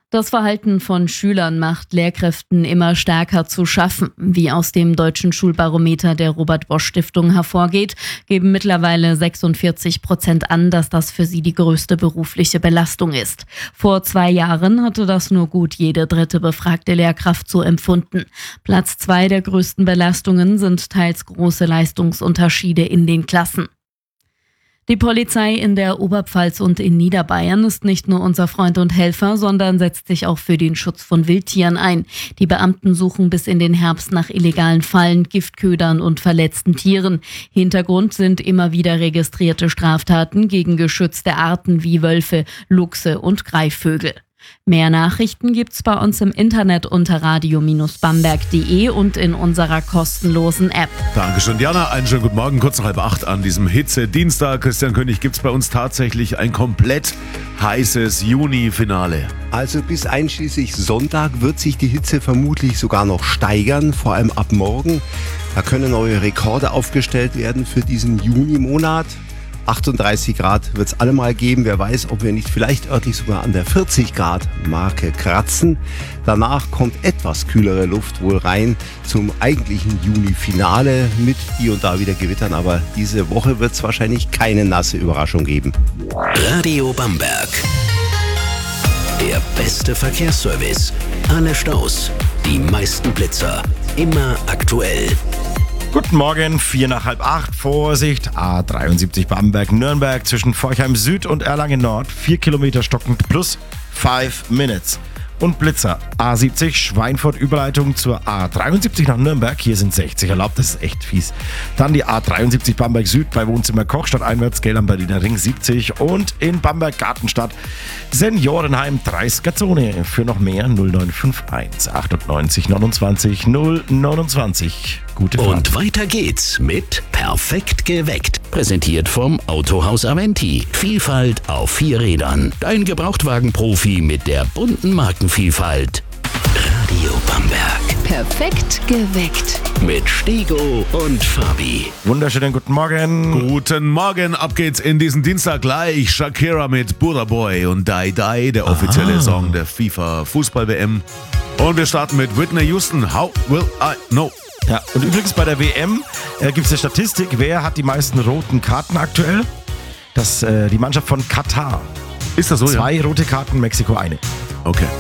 Das Verhalten von Schülern macht Lehrkräften immer stärker zu schaffen. Wie aus dem Deutschen Schulbarometer der Robert-Bosch-Stiftung hervorgeht, geben mittlerweile 46% an, dass das für sie die größte berufliche Belastung ist. Vor 2 Jahren hatte das nur gut jede 3. befragte Lehrkraft so empfunden. Platz 2 der größten Belastungen sind teils große Leistungsunterschiede in den Klassen. Die Polizei in der Oberpfalz und in Niederbayern ist nicht nur unser Freund und Helfer, sondern setzt sich auch für den Schutz von Wildtieren ein. Die Beamten suchen bis in den Herbst nach illegalen Fallen, Giftködern und verletzten Tieren. Hintergrund sind immer wieder registrierte Straftaten gegen geschützte Arten wie Wölfe, Luchse und Greifvögel. Mehr Nachrichten gibt's bei uns im Internet unter radio-bamberg.de und in unserer kostenlosen App. Dankeschön, Diana. Einen schönen guten Morgen. Kurz nach 7:30 an diesem Hitze-Dienstag. Christian König, gibt's bei uns tatsächlich ein komplett heißes Juni-Finale. Also bis einschließlich Sonntag wird sich die Hitze vermutlich sogar noch steigern, vor allem ab morgen. Da können neue Rekorde aufgestellt werden für diesen Juni-Monat. 38 Grad wird es allemal geben. Wer weiß, ob wir nicht vielleicht örtlich sogar an der 40 Grad Marke kratzen. Danach kommt etwas kühlere Luft wohl rein zum eigentlichen Juni-Finale mit hier und da wieder Gewittern. Aber diese Woche wird es wahrscheinlich keine nasse Überraschung geben. Radio Bamberg. Der beste Verkehrsservice. Alle Staus, die meisten Blitzer. Immer aktuell. Guten Morgen, 7:45, Vorsicht, A73 Bamberg-Nürnberg zwischen Forchheim Süd und Erlangen Nord, 4 Kilometer stockend plus 5 Minutes. Und Blitzer, A70 Schweinfurt Überleitung zur A73 nach Nürnberg, hier sind 60 erlaubt, das ist echt fies. Dann die A73 Bamberg Süd bei Wohnzimmer Kochstadt einwärts, Gell am Berliner Ring 70 und in Bamberg Gartenstadt Seniorenheim 30er-Zone. Für noch mehr 0951 98 29 029. Gute Fahrt. Und weiter geht's mit Perfekt geweckt. Präsentiert vom Autohaus Aventi. Vielfalt auf 4 Rädern. Dein Gebrauchtwagenprofi mit der bunten Markenvielfalt. Radio Bamberg. Perfekt geweckt. Mit Stego und Fabi. Wunderschönen guten Morgen. Guten Morgen, ab geht's in diesen Dienstag gleich. Shakira mit Buddha Boy und Die Die, der offizielle Song der FIFA Fußball-WM. Und wir starten mit Whitney Houston, How Will I Know? Ja, und übrigens bei der WM gibt es eine Statistik, wer hat die meisten roten Karten aktuell? Das die Mannschaft von Katar. Ist das so? 2 rote Karten, Mexiko 1. Okay.